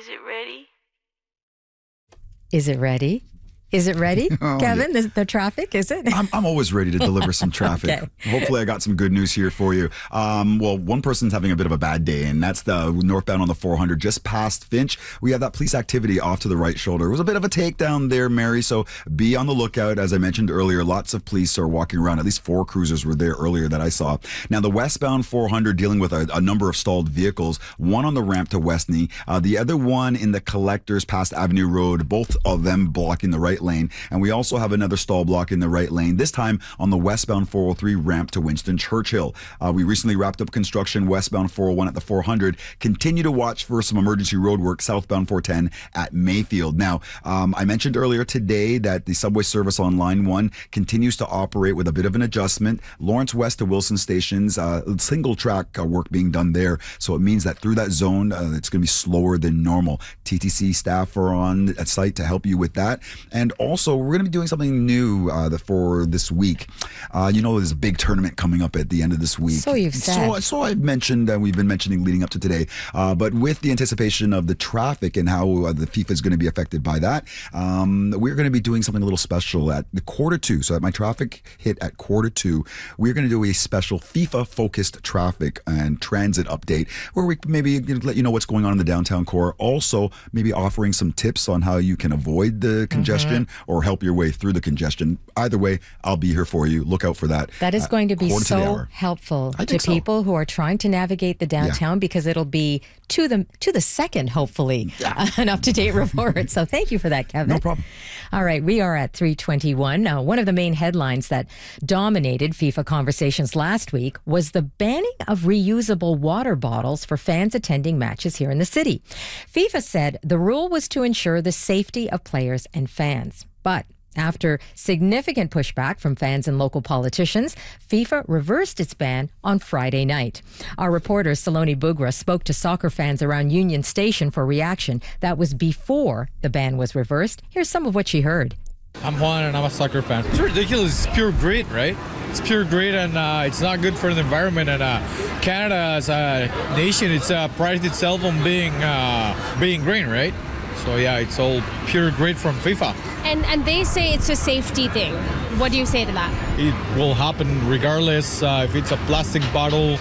Is it ready? Is it ready? Is it ready, Kevin? Yeah. The traffic, is it? I'm always ready to deliver some traffic. Okay. Hopefully I got some good news here for you. Well, one person's having a bit of a bad day, and that's the northbound on the 400 just past Finch. We have that police activity off to the right shoulder. It was a bit of a takedown there, Mary, so be on the lookout. As I mentioned earlier, lots of police are walking around. At least 4 cruisers were there earlier that I saw. Now, the westbound 400 dealing with a number of stalled vehicles, one on the ramp to Westney, the other one in the collectors past Avenue Road, both of them blocking the right lane. And we also have another stall block in the right lane, this time on the westbound 403 ramp to Winston Churchill. We recently wrapped up construction westbound 401 at the 400. Continue to watch for some emergency road work southbound 410 at Mayfield. Now, I mentioned earlier today that the subway service on line 1 continues to operate with a bit of an adjustment. Lawrence West to Wilson stations, single track work being done there. So it means that through that zone, it's going to be slower than normal. TTC staff are on at site to help you with that. And also, we're going to be doing something new for this week. There's a big tournament coming up at the end of this week. So you've said. So I've mentioned, we've been mentioning leading up to today. But with the anticipation of the traffic and how the FIFA is going to be affected by that, we're going to be doing something a little special at the 1:45. So at my traffic hit at 1:45, we're going to do a special FIFA-focused traffic and transit update where we maybe let you know what's going on in the downtown core. Also, maybe offering some tips on how you can avoid the congestion or help your way through the congestion. Either way, I'll be here for you. Look out for that. That is going to be so helpful to so. people who are trying to navigate the downtown because it'll be to the second, hopefully, an up-to-date report. So thank you for that, Kevin. No problem. All right, we are at 3:21. Now, one of the main headlines that dominated FIFA conversations last week was the banning of reusable water bottles for fans attending matches here in the city. FIFA said the rule was to ensure the safety of players and fans. But after significant pushback from fans and local politicians, FIFA reversed its ban on Friday night. Our reporter Saloni Bugra spoke to soccer fans around Union Station for reaction. That was before the ban was reversed. Here's some of what she heard. I'm Juan and I'm a soccer fan. It's ridiculous. It's pure greed, right? It's pure greed and it's not good for the environment. And Canada as a nation, it's prided itself on being green, right? So yeah, it's all pure greed from FIFA. And they say it's a safety thing. What do you say to that? It will happen regardless if it's a plastic bottle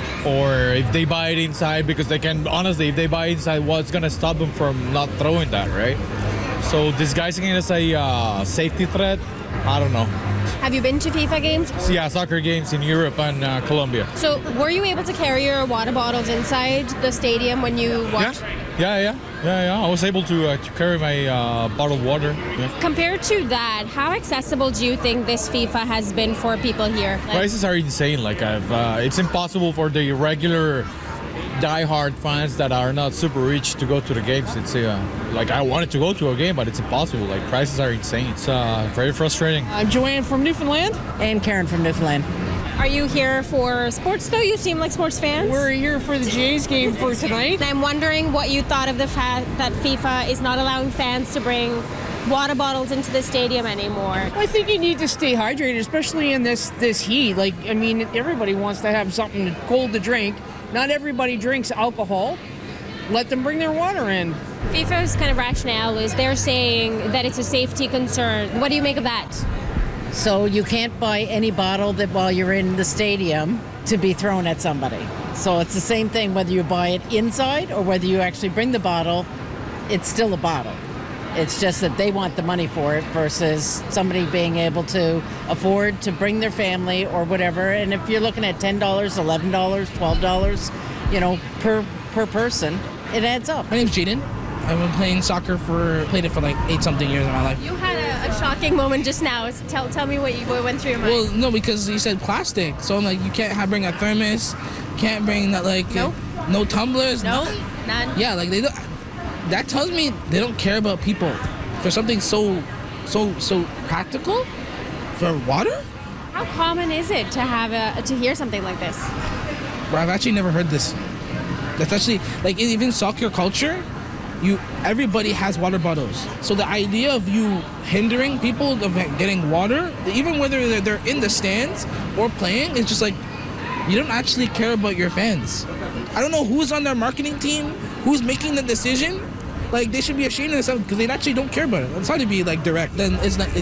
or if they buy it inside, because they can, honestly, if they buy it inside, what's going to stop them from not throwing that, right? So disguising it as a safety threat, I don't know. Have you been to FIFA games? Yeah, soccer games in Europe and Colombia. So were you able to carry your water bottles inside the stadium when you watched? Yeah. I was able to carry my bottled water. Yeah. Compared to that, how accessible do you think this FIFA has been for people here? Prices are insane. It's impossible for the regular die-hard fans that are not super rich to go to the games. It's I wanted to go to a game, but it's impossible. Prices are insane. It's very frustrating. I'm Joanne from Newfoundland. And Karen from Newfoundland. Are you here for sports, though? You seem like sports fans. We're here for the Jays game for tonight. I'm wondering what you thought of the fact that FIFA is not allowing fans to bring water bottles into the stadium anymore. I think you need to stay hydrated, especially in this heat. Everybody wants to have something cold to drink. Not everybody drinks alcohol. Let them bring their water in. FIFA's kind of rationale is they're saying that it's a safety concern. What do you make of that? So you can't buy any bottle that while you're in the stadium to be thrown at somebody. So it's the same thing whether you buy it inside or whether you actually bring the bottle, it's still a bottle. It's just that they want the money for it versus somebody being able to afford to bring their family or whatever. And if you're looking at $10, $11, $12, per person, it adds up. My name's Jaden. I've been playing soccer played it for 8-something years of my life. You had a shocking moment just now. Tell me what went through your mind. Well, no, because you said plastic. So I'm like, you can't bring a thermos, can't bring that no tumblers. No, none. Yeah, they don't. That tells me they don't care about people for something so practical for water. How common is it to hear something like this? Well, I've actually never heard this. That's actually even soccer culture. Everybody has water bottles. So the idea of you hindering people of getting water, even whether they're in the stands or playing, it's just you don't actually care about your fans. I don't know who's on their marketing team, who's making the decision, Like, they should be ashamed of themselves because they actually don't care about it. It's hard to be like direct. Then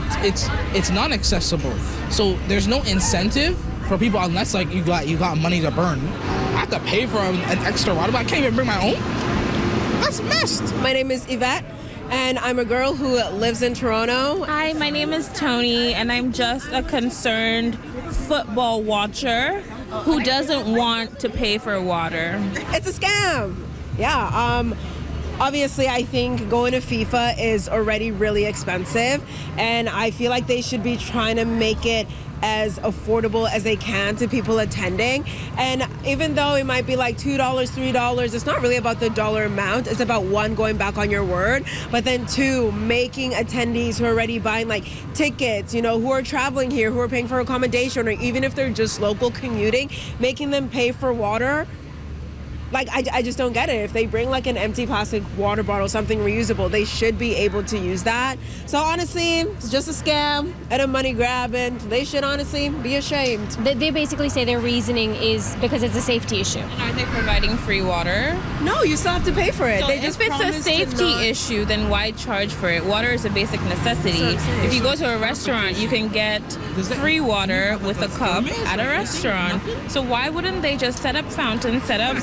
it's not accessible. So there's no incentive for people unless like you got money to burn. I have to pay for an extra water bottle. I can't even bring my own. That's messed. My name is Yvette, and I'm a girl who lives in Toronto. Hi, my name is Tony, and I'm just a concerned football watcher who doesn't want to pay for water. It's a scam. Yeah. Obviously, I think going to FIFA is already really expensive, and I feel like they should be trying to make it as affordable as they can to people attending. And even though it might be like $2, $3, it's not really about the dollar amount. It's about, one, going back on your word, but then two, making attendees who are already buying like tickets, you know, who are traveling here, who are paying for accommodation, or even if they're just local commuting, making them pay for water. Like, I just don't get it. If they bring like an empty plastic water bottle, something reusable, they should be able to use that. So honestly, it's just a scam and a money grab, and they should honestly be ashamed. They basically say their reasoning is because it's a safety issue. And aren't they providing free water? No, you still have to pay for it. So they just if it's a safety issue, then why charge for it? Water is a basic necessity. If you go to a restaurant, you can get free water with a cup at a restaurant. So why wouldn't they just set up fountains, set up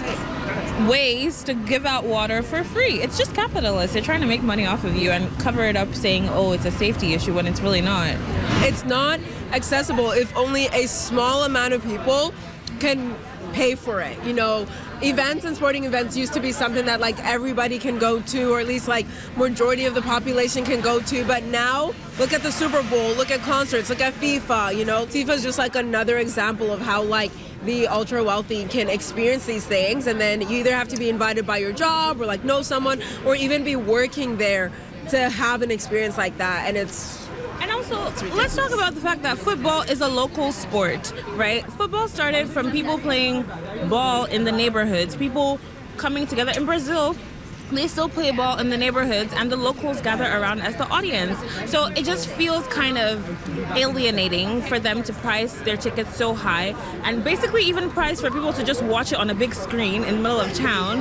ways to give out water for free? It's just capitalist. They're trying to make money off of you and cover it up saying, oh, it's a safety issue, when it's really not. It's not accessible if only a small amount of people can pay for it. You know, events and sporting events used to be something that like everybody can go to, or at least like majority of the population can go to. But now, look at the Super Bowl, look at concerts, look at FIFA. You know, FIFA is just like another example of how like the ultra wealthy can experience these things, and then you either have to be invited by your job or like know someone, or even be working there to have an experience like that. And also, let's talk about the fact that football is a local sport, right? Football started from people playing ball in the neighborhoods, people coming together. In Brazil, they still play ball in the neighborhoods, and the locals gather around as the audience. So it just feels kind of alienating for them to price their tickets so high, and basically even price for people to just watch it on a big screen in the middle of town,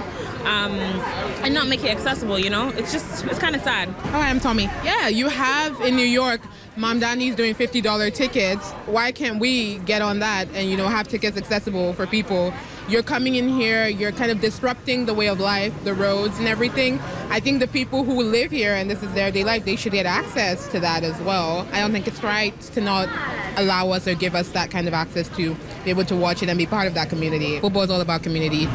and not make it accessible, you know? It's kind of sad. Hi, I'm Tommy. Yeah, you have in New York, Mamdani's doing $50 tickets. Why can't we get on that and, you know, have tickets accessible for people? You're coming in here, you're kind of disrupting the way of life, the roads and everything. I think the people who live here and this is their day life, they should get access to that as well. I don't think it's right to not allow us or give us that kind of access to be able to watch it and be part of that community. Football is all about community.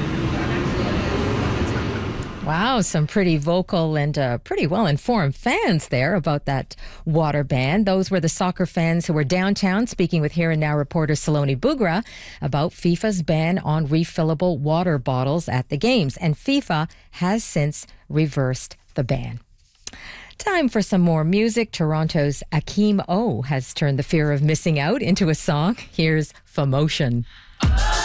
Wow, some pretty vocal and pretty well-informed fans there about that water ban. Those were the soccer fans who were downtown speaking with Here and Now reporter Saloni Bugra about FIFA's ban on refillable water bottles at the games. And FIFA has since reversed the ban. Time for some more music. Toronto's Akeem O has turned the fear of missing out into a song. Here's Famotion.